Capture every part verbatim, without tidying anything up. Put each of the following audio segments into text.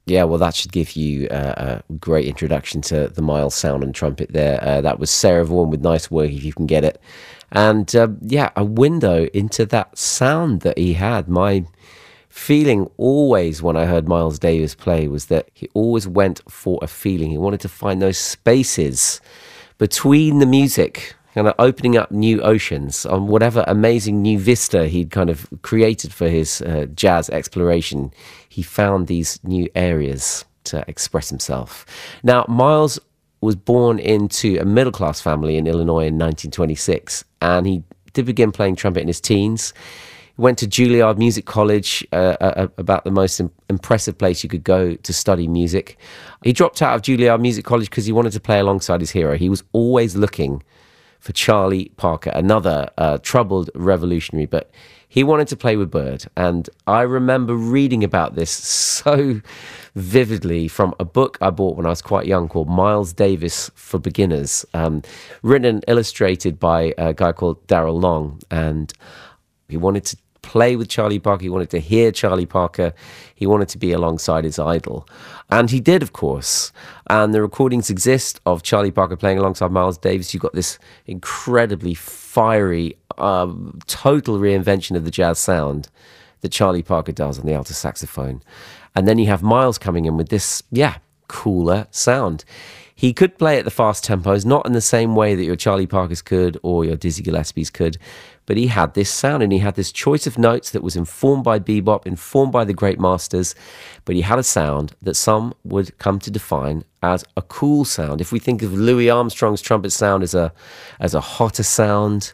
Yeah, well, that should give you uh, a great introduction to the Miles sound and trumpet there. Uh, that was Sarah Vaughan with Nice Work, if you can get it. And uh, yeah, a window into that sound that he had. My feeling always when I heard Miles Davis play was that he always went for a feeling. He wanted to find those spaces between the music, kind of opening up new oceans on whatever amazing new vista he'd kind of created for his uh, jazz exploration. He found these new areas to express himself. Now, Miles was born into a middle-class family in Illinois in nineteen twenty-six, and he did begin playing trumpet in his teens. He went to Juilliard Music College, uh, uh, about the most im- impressive place you could go to study music. He dropped out of Juilliard Music College because he wanted to play alongside his hero. He was always looking for Charlie Parker, another uh, troubled revolutionary, but he wanted to play with Bird. And I remember reading about this so vividly from a book I bought when I was quite young called Miles Davis for Beginners, um, written and illustrated by a guy called Darrell Long. And he wanted to play with Charlie Parker. He wanted to hear Charlie Parker. He wanted to be alongside his idol. And he did, of course. And the recordings exist of Charlie Parker playing alongside Miles Davis. You've got this incredibly fiery, um, total reinvention of the jazz sound that Charlie Parker does on the alto saxophone. And then you have Miles coming in with this, yeah, cooler sound. He could play at the fast tempos, not in the same way that your Charlie Parkers could or your Dizzy Gillespie's could, but he had this sound and he had this choice of notes that was informed by bebop, informed by the great masters, but he had a sound that some would come to define as a cool sound. If we think of Louis Armstrong's trumpet sound as a as a hotter sound,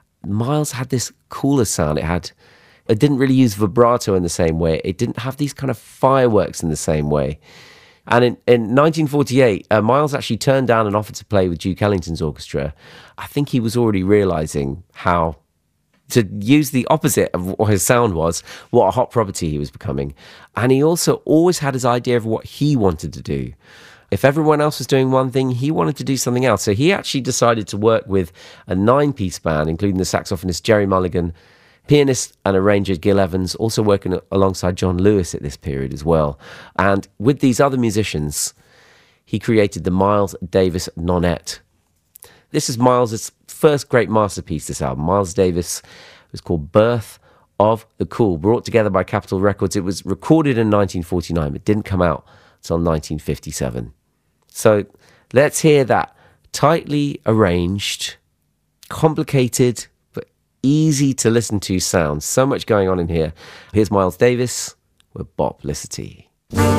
Miles had this cooler sound. It had, it didn't really use vibrato in the same way. It didn't have these kind of fireworks in the same way. And in, in nineteen forty-eight, uh, Miles actually turned down an offer to play with Duke Ellington's orchestra. I think he was already realizing how, to use the opposite of what his sound was, what a hot property he was becoming. And he also always had his idea of what he wanted to do. If everyone else was doing one thing, he wanted to do something else. So he actually decided to work with a nine-piece band, including the saxophonist Jerry Mulligan, pianist and arranger Gil Evans, also working alongside John Lewis at this period as well. And with these other musicians, he created the Miles Davis Nonette. This is Miles' first great masterpiece, this album. Miles Davis was called Birth of the Cool, brought together by Capitol Records. It was recorded in nineteen forty-nine, but didn't come out until nineteen fifty-seven. So let's hear that tightly arranged, complicated, easy to listen to sounds. So much going on in here. Here's Miles Davis with Boplicity.